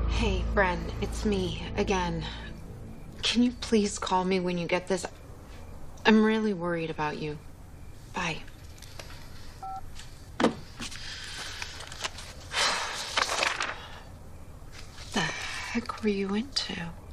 Hey, Bren, it's me again. Can you please call me when you get this? I'm really worried about you. Bye. What the heck were you into?